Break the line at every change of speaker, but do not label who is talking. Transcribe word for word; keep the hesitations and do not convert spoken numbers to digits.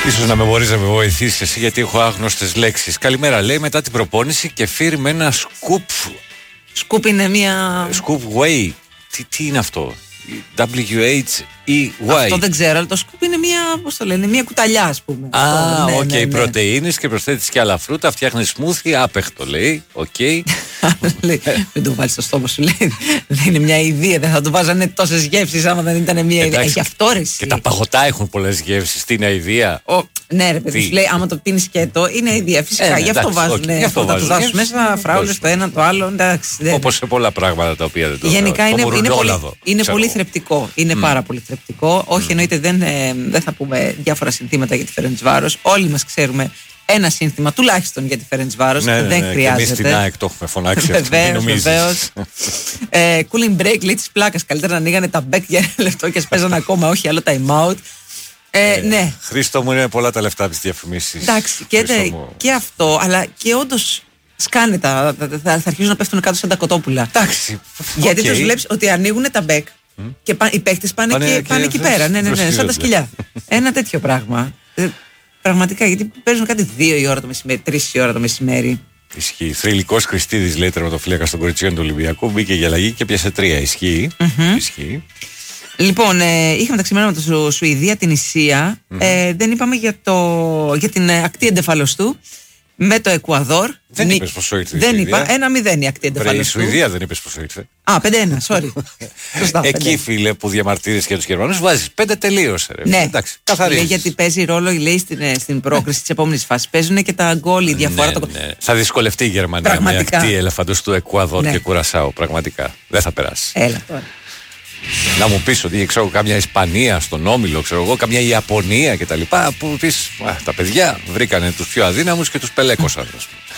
Ίσως να με μπορείς να με βοηθήσεις εσύ, γιατί έχω άγνωστες λέξεις. Καλημέρα, λέει, μετά την προπόνηση κεφίρι με ένα σκουπ.
Σκουπ είναι μια.
Σκουπ whey. Τι, τι είναι αυτό? ντάμπλιου έιτς ι γουάι.
Αυτό δεν ξέρω, αλλά το σκουπ είναι μια, πώς το λένε, μια κουταλιά, ας πούμε.
Α, οκ,
ναι,
okay,
ναι, ναι.
πρωτεΐνες και προσθέτεις και άλλα φρούτα, φτιάχνεις σμούθι, άπεχτο, λέει. Οκ. Okay.
Δεν το βάλεις στο στόμα σου, λέει. Δεν είναι μια ιδέα, δεν θα του βάζανε τόσες γεύσεις άμα δεν ήταν μια ιδέα. Έχει αυτό ρε.
Και τα παγωτά έχουν πολλές γεύσεις. Τι είναι αηδία?
Ναι, ρε παιδί, σου λέει, άμα το πίνεις σκέτο, είναι ιδέα. Φυσικά, γι' αυτό βάζουν. Θα του δώσουν μέσα φράουλες το ένα, το άλλο.
Όπως σε πολλά πράγματα τα οποία δεν το.
Γενικά είναι πολύ θρεπτικό. Είναι πάρα πολύ θρεπτικό. Όχι, εννοείται, δεν θα πούμε διάφορα συνθήματα για τη Φερεντσβάρος. Όλοι μας ξέρουμε ένα σύνθημα τουλάχιστον για τη Φερεντσβάρος.
Ναι,
δεν
ναι,
χρειάζεται.
Και εμείς στην ΑΕΚ το έχουμε φωνάξει.
Βεβαίως, βεβαίως. ε, cooling break, λέει της πλάκας. Καλύτερα να ανοίγανε τα μπέκ για ένα λεπτό και παίζανε ακόμα, όχι άλλο time out. Ε, ε, ναι.
Χρήστο μου, είναι πολλά τα λεφτά από τις διαφημίσεις.
Εντάξει, και, δε, και αυτό, αλλά και όντως σκάνε τα. Θα, θα αρχίσουν να πέφτουν κάτω σαν τα κοτόπουλα.
Εντάξει.
Γιατί
okay.
τους βλέπεις ότι ανοίγουν τα μπέκ mm. και πα, οι παίκτες πάνε, πάνε, και, πάνε εκεί πέρα. Ναι, ναι, ναι, σαν τα σκυλιά. Ένα τέτοιο πράγμα. Ε, πραγματικά, γιατί παίζουν κάτι δύο η ώρα το μεσημέρι, τρεις η ώρα το μεσημέρι.
Ισχύει. Θρυλικός Χριστίδης, λέει, τερματοφύλακας των κοριτσιών του Ολυμπιακού. Μπήκε για αλλαγή και πιάσε τρία. Ισχύει. Mm-hmm. Ισχύει.
Λοιπόν, ε, είχαμε τα ξημέρωμα με το Σουηδία, την Ισία. Mm-hmm. Ε, δεν είπαμε για, το, για την ακτή εντεφαλοστού με το Εκουαδόρ.
Δεν είπες πόσο ήρθε.
Δεν είπα. Ένα μηδέν η ακτή εντεφαλοστού.
Η Σουηδία δεν είπες πόσο ήρθε.
Α, πέντε ένα, sorry. Σωστά,
εκεί, φίλε, που διαμαρτύρεις και τους Γερμανούς, βάζεις πέντε τελείωσε. Ρε.
Ναι,
εντάξει, καθαρίζεις.
Λέει, γιατί παίζει ρόλο, λέει, στην, στην πρόκριση της επόμενης φάσης. Παίζουν και τα γκολ, η διαφορά.
Ναι,
το...
ναι. Θα δυσκολευτεί η Γερμανία
πραγματικά.
Με ακτή ελεφαντοστού Εκουαδόρ ναι. και Κουρασάου. Πραγματικά. Δεν θα περάσει.
Έλα τώρα.
Να μου πεις ότι ξέρω κάμια Ισπανία στον Όμιλο, ξέρω εγώ, κάμια Ιαπωνία κτλ. Που πεις, τα παιδιά βρήκανε τους πιο αδύναμους και τους πελέκωσαν.